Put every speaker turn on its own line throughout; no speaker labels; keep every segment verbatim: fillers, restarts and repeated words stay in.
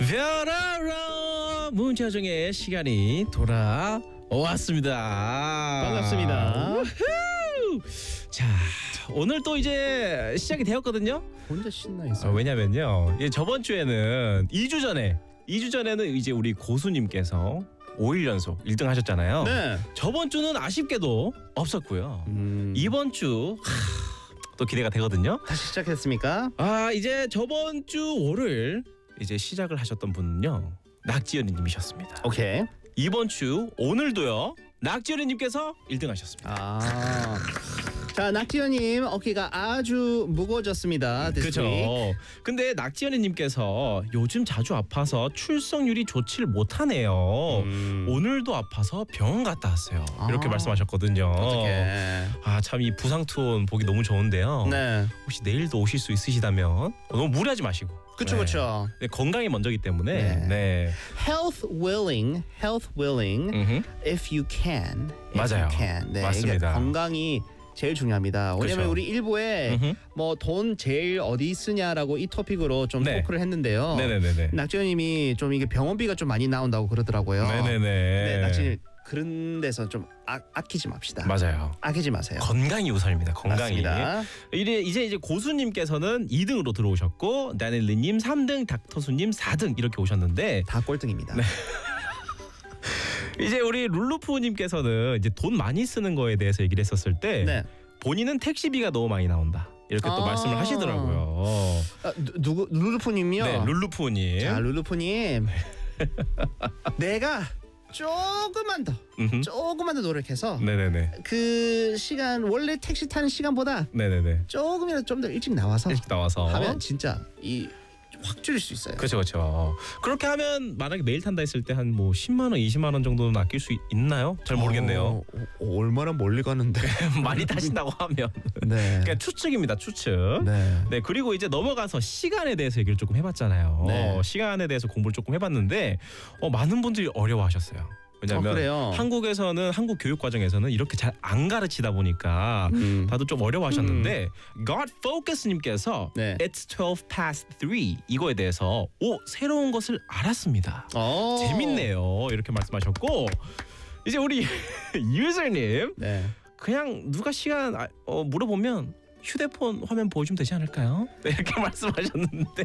벼라라 문자 중에 시간이 돌아왔습니다.
반갑습니다.
우후! 자, 오늘 또 이제 시작이 되었거든요.
혼자 신나
어,
있어요.
왜냐면요, 예, 저번 주에는 이 주 전에 이 주 전에는 이제 우리 고수님께서 오 일 연속 일 등 하셨잖아요.
네.
저번 주는 아쉽게도 없었고요.
음,
이번 주 하, 또 기대가 되거든요.
다시 시작했습니까?
아, 이제 저번 주 월요일 이제 시작을 하셨던 분은요, 낙지연님이셨습니다.
오케이.
이번 주 오늘도요, 낙지연님께서 일 등 하셨습니다.
아, 자 낙지현님 어깨가 아주 무거워졌습니다.
그렇죠. 근데 낙지연님께서 요즘 자주 아파서 출석률이 좋지를 못하네요.
음.
오늘도 아파서 병원 갔다 왔어요. 이렇게
아.
말씀하셨거든요.
어떻게?
아, 참 이 부상 투혼 보기 너무 좋은데요.
네.
혹시 내일도 오실 수 있으시다면 너무 무리하지 마시고.
그렇죠,
네.
그렇죠.
네, 건강이 먼저기 때문에.
네.
네.
Health willing, health willing,
음흠.
if you can. If
맞아요.
You can. 네,
맞습니다.
이게 건강이 제일 중요합니다. 왜냐면
그렇죠.
우리 일부에
음흠.
뭐 돈 제일 어디 쓰냐라고 이 토픽으로 좀
네.
토크를 했는데요.
네네네네.
낙지현님이 좀 이게 병원비가 좀 많이 나온다고 그러더라고요.
네네네.
네, 낙지님 그런 데서 좀 아, 아끼지 맙시다.
맞아요.
아끼지 마세요.
건강이 우선입니다. 건강이.
맞습니다.
이제 이제 이제 고수님께서는 이 등으로 들어오셨고, 다닐리님 삼 등, 닥터수님 사 등 이렇게 오셨는데,
다 꼴등입니다.
네. 이제 우리 룰루푸님께서는 이제 돈 많이 쓰는 거에 대해서 얘기를 했었을 때,
네.
본인은 택시비가 너무 많이 나온다 이렇게 또
아.
말씀을 하시더라고요.
아, 누, 누구 룰루프님이요?
네, 룰루푸님.
자, 룰루프님. 내가 조금만 더,
음흠.
조금만 더 노력해서
네네네.
그 시간 원래 택시 타는 시간보다
네네네.
조금이라도 좀 더 일찍 나와서
일찍 나와서
하면 진짜 이 확 줄일 수 있어요.
그렇죠, 그렇죠. 그렇게 하면 만약에 매일 탄다 했을 때 한 뭐 십만 원, 이십만 원 정도는 아낄 수 있, 있나요? 잘 모르겠네요.
어, 어, 얼마나 멀리 가는데.
많이 타신다고 하면.
네.
그러니까 추측입니다, 추측.
네.
네, 그리고 이제 넘어가서 시간에 대해서 얘기를 조금 해봤잖아요.
네.
시간에 대해서 공부를 조금 해봤는데, 어, 많은 분들이 어려워하셨어요. 왜냐하면
어, 그래요?
한국에서는 한국 교육 과정에서는 이렇게 잘 안 가르치다 보니까
음.
다들 좀 어려워하셨는데, God Focus님께서
네.
It's twelve past three 이거에 대해서 오 새로운 것을 알았습니다.
어.
재밌네요. 이렇게 말씀하셨고, 이제 우리 유저님,
네.
그냥 누가 시간 아, 어, 물어보면 휴대폰 화면 보여주면 되지 않을까요? 네, 이렇게 말씀하셨는데.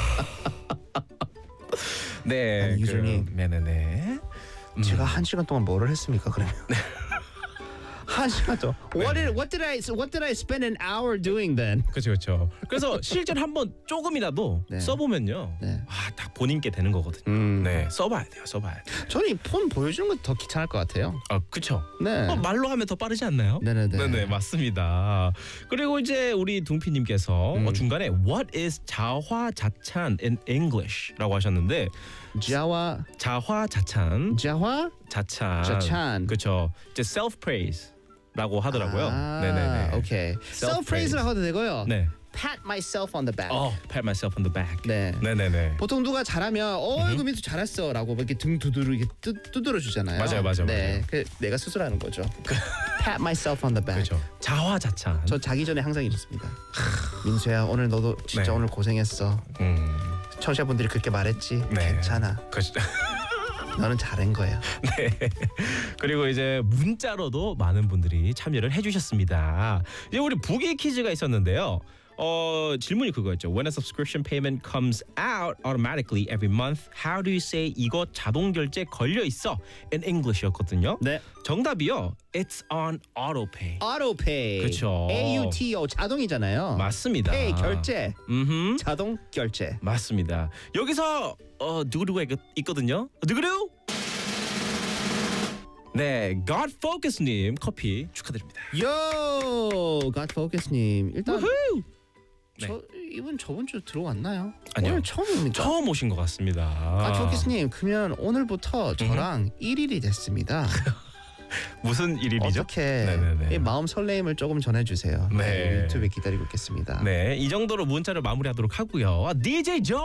네,
아니, 유저님.
그, 네네네. 음.
제가 한 시간 동안 뭐를 했습니까 그러면? 한 시간 동안. What did What did I What did I spend an hour doing then?
그렇죠, 그렇죠. 그래서 실제로 한번 조금이라도
네.
써보면요,
네.
아, 딱 본인께 되는 거거든요.
음.
네, 써봐야 돼요, 써봐야 돼요.
저는 이 폰 보여주는 거 더 귀찮을 것 같아요.
아, 그렇죠.
네.
어, 말로 하면 더 빠르지 않나요?
네네네.
네네, 맞습니다. 그리고 이제 우리 둥피님께서
음.
어, 중간에 What is 자화자찬 in English?라고 하셨는데,
자화
자화자찬,
자화
자찬,
자찬.
그렇죠. 이제 self praise라고 하더라고요.
아,
네네네.
오케이. Self praise라고 해도 되고요.
네.
Pat myself on the back.
어, pat myself on the back.
네.
네네네.
보통 누가 잘하면 어 이거 민수 잘했어라고 이렇게 등 두드러 이렇게 뚜, 두드려 주잖아요.
맞아요, 맞아요,
네,
맞아요.
그 내가 스스로 하는 거죠. Pat myself on the back.
그렇죠. 자화자찬.
저 자기 전에 항상 이렇습니다. 민수야 오늘 너도 진짜
네.
오늘 고생했어.
음,
청취자분들이 그렇게 말했지.
네.
괜찮아.
그렇죠.
너는 잘한 거야.
네. 그리고 이제 문자로도 많은 분들이 참여를 해주셨습니다. 이제 우리 부기 퀴즈가 있었는데요. 어, 질문이 그거였죠. When a subscription payment comes out automatically every month, how do you say 이거 자동 결제 걸려 있어? In English였거든요.
네.
정답이요. It's on autopay.
Autopay.
그쵸.
A U T O 자동이잖아요.
맞습니다.
Pay 결제.
음,
자동 결제.
맞습니다. 여기서 어, 누구누가 있, 있거든요. 누구누? 네, God Focus님 커피 축하드립니다.
요, God Focus님 일단
우후!
저 이분 저번 주 들어왔나요?
아니요.
오늘 처음입니까?
처음 오신 것 같습니다.
God Focus님 그러면 오늘부터 저랑 일 일이 됐습니다.
무슨 일일이죠?
어떻게
네네네.
이 마음 설레임을 조금 전해주세요.
네.
유튜브에 기다리고 있겠습니다.
네, 이 정도로 문자를 마무리하도록 하고요. 디제이 조